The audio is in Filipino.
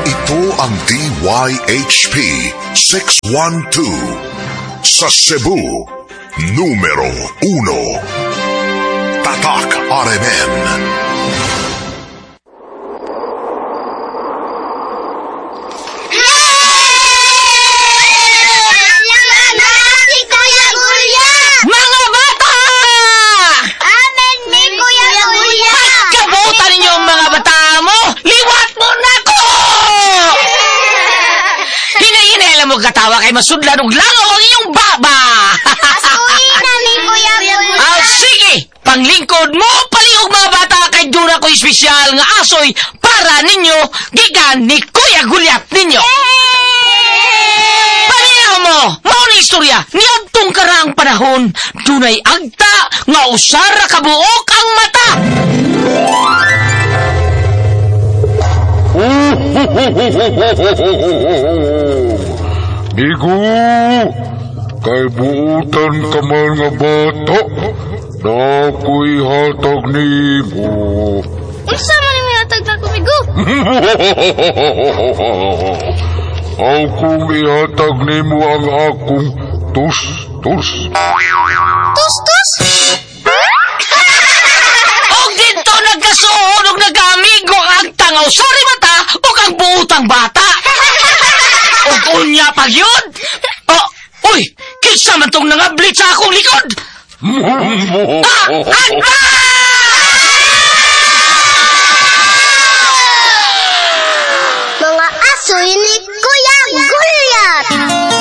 Ito ang DYHP 612 sa Cebu, numero 1. Tatak RMN. Katawa kay masudlan og langaw ang inyong baba. Asuhin na ni Kuya Gulya. Sige, panglingkod mo palihog mga bata kay dura ko espesyal nga asoy para ninyo gikan ni Kuya Gulyat ninyo. Paniyaw mo, mao ni istorya niadtong karaang panahon dunay agta nga usara kabuok ang mata. Digo, kay buutan ka man nga bata, na ako'y hatag ni mo. Unsa man ni hatag na kumigo? Akong ihatag ni mo ang akong tus-tus. Tus-tus? Og dito nagkasuod og nag-amigo ang tangaw sorry mata o ang buutang bata. O unya pag yun? Uy! Kinsa man tong nangablit sa akong likod? Agay!